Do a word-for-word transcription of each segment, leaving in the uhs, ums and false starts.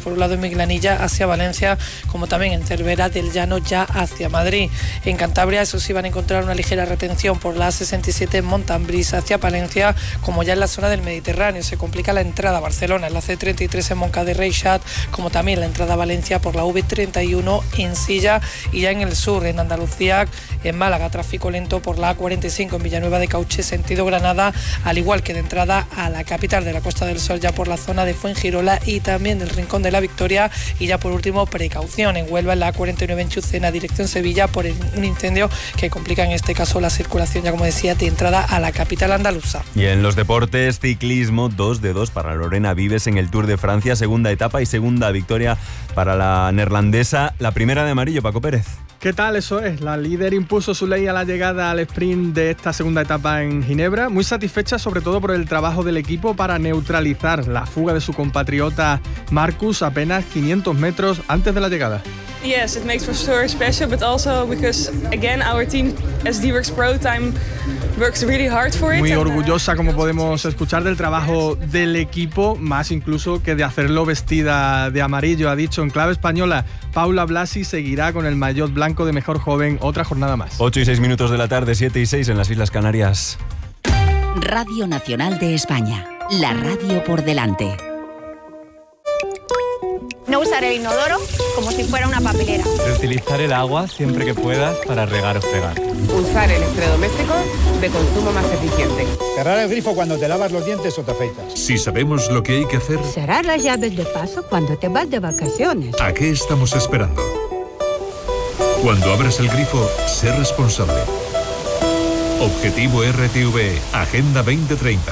por un lado en Miglanilla hacia Valencia, como también en Cervera del Llano ya hacia Madrid. En Cantabria, eso sí, van a encontrar una ligera retención por la A sesenta y siete en Montambris hacia Palencia, como ya en la zona del Mediterráneo. Se complica la entrada a Barcelona, en la C treinta y tres en Moncada y Reixat, como también la entrada a Valencia por la V treinta y uno en Silla, y ya en el sur, en Andalucía, en Málaga, tráfico lento por la A cuarenta y cinco en Villanueva de Cauche, sentido Granada, al igual que de entrada a la capital de la Costa del Sol, ya por la zona de Fuengirola y también del Rincón de la Victoria. Y ya por último, precaución en Huelva, en la A cuarenta y nueve en Chucena, dirección Sevilla, por un incendio que complica en este caso la circulación, ya como decía, de entrada a la capital andaluza. Y en los deportes, ciclismo, dos de dos para Lorena Vives en el Tour de Francia, segunda etapa y segunda victoria para la neerlandesa, la primera de amarillo, Paco Pérez. ¿Qué tal? Eso es, la líder impuso su ley a la llegada al sprint de esta segunda etapa en Ginebra, muy satisfecha sobre todo por el trabajo del equipo para neutralizar la fuga de su compatriota Marcus apenas quinientos metros antes de la llegada. Yes, it makes for sure special, but also because again our team as D-Works Pro Time works really hard for it. Muy orgullosa, como podemos escuchar, del trabajo del equipo, más incluso que de hacerlo vestida de amarillo. Ha dicho en clave española, Paula Blasi seguirá con el maillot blanco de mejor joven otra jornada más. ocho y seis minutos de la tarde, siete y seis en las Islas Canarias. Radio Nacional de España, la radio por delante. No usar el inodoro como si fuera una papelera. Reutilizar el agua siempre que puedas para regar o fregar. Usar electrodomésticos de consumo más eficiente. Cerrar el grifo cuando te lavas los dientes o te afeitas. Si sabemos lo que hay que hacer... Cerrar las llaves de paso cuando te vas de vacaciones. ¿A qué estamos esperando? Cuando abras el grifo, sé responsable. Objetivo R T V E, Agenda veinte treinta.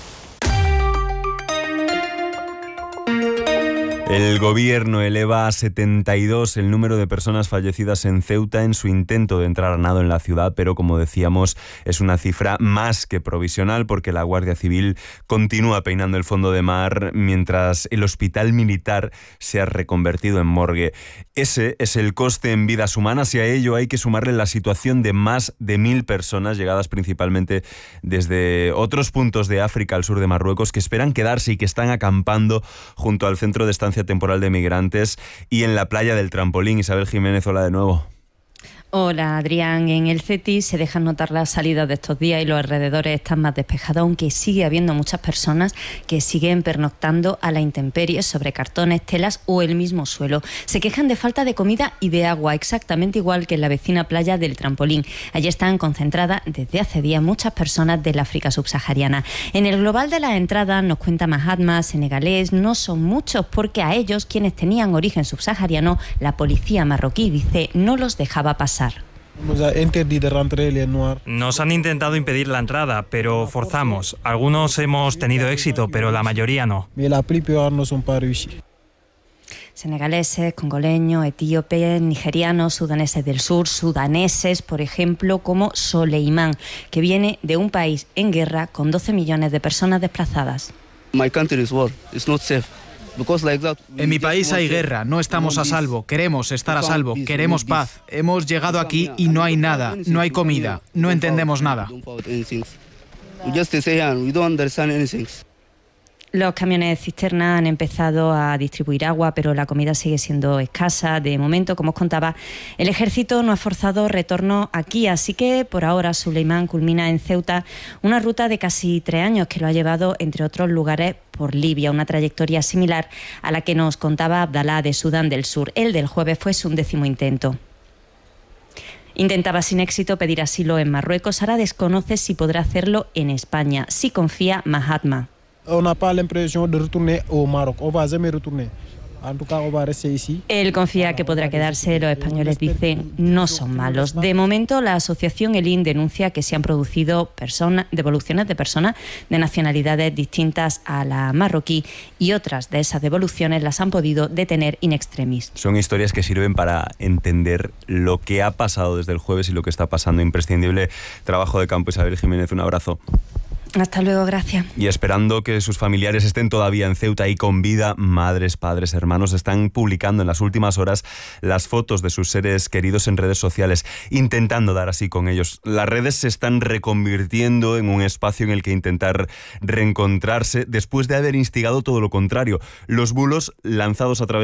El gobierno eleva a setenta y dos el número de personas fallecidas en Ceuta en su intento de entrar a nado en la ciudad, pero como decíamos, es una cifra más que provisional porque la Guardia Civil continúa peinando el fondo de mar mientras el hospital militar se ha reconvertido en morgue. Ese es el coste en vidas humanas y a ello hay que sumarle la situación de más de mil personas llegadas principalmente desde otros puntos de África al sur de Marruecos que esperan quedarse y que están acampando junto al centro de estancia temporal de migrantes y en la playa del Trampolín. Isabel Jiménez, hola de nuevo. Hola Adrián, en el CETI se dejan notar las salidas de estos días y los alrededores están más despejados, aunque sigue habiendo muchas personas que siguen pernoctando a la intemperie sobre cartones, telas o el mismo suelo. Se quejan de falta de comida y de agua, exactamente igual que en la vecina playa del Trampolín. Allí están concentradas desde hace días muchas personas del África subsahariana. En el global de las entradas, nos cuenta Mahatma, senegalés, no son muchos porque a ellos, quienes tenían origen subsahariano, la policía marroquí dice no los dejaba pasar. Nos han intentado impedir la entrada, pero forzamos. Algunos hemos tenido éxito, pero la mayoría no. Senegaleses, congoleños, etíopes, nigerianos, sudaneses del sur, sudaneses, por ejemplo, como Soleimán, que viene de un país en guerra con doce millones de personas desplazadas. My country is war. It's not safe. En mi país hay guerra, no estamos a salvo, queremos estar a salvo, queremos paz. Hemos llegado aquí y no hay nada, no hay comida, no entendemos nada. Los camiones cisterna han empezado a distribuir agua, pero la comida sigue siendo escasa. De momento, como os contaba, el ejército no ha forzado retorno aquí, así que por ahora Soleimán culmina en Ceuta una ruta de casi tres años que lo ha llevado, entre otros lugares, por Libia, una trayectoria similar a la que nos contaba Abdalá de Sudán del Sur. El del jueves fue su undécimo intento. Intentaba sin éxito pedir asilo en Marruecos, ahora desconoce si podrá hacerlo en España. Sí confía Mahatma. On n'a pas l'impression de retourner au Maroc. On va jamais retourner. En tout cas, on va rester ici. Él confía que podrá quedarse. Los españoles dicen no son malos. De momento, la asociación Elin denuncia que se han producido personas, devoluciones de personas de nacionalidades distintas a la marroquí y otras de esas devoluciones las han podido detener in extremis. Son historias que sirven para entender lo que ha pasado desde el jueves y lo que está pasando. Imprescindible trabajo de campo. Isabel Jiménez, un abrazo. Hasta luego, gracias. Y esperando que sus familiares estén todavía en Ceuta y con vida, madres, padres, hermanos están publicando en las últimas horas las fotos de sus seres queridos en redes sociales, intentando dar así con ellos. Las redes se están reconvirtiendo en un espacio en el que intentar reencontrarse después de haber instigado todo lo contrario. Los bulos lanzados a través